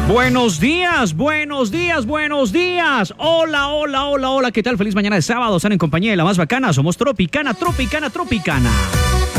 Buenos días, buenos días, buenos días. Hola, hola, hola, hola. ¿Qué tal? Feliz mañana de sábado. Están en compañía de la más bacana. Somos Tropicana, Tropicana, Tropicana.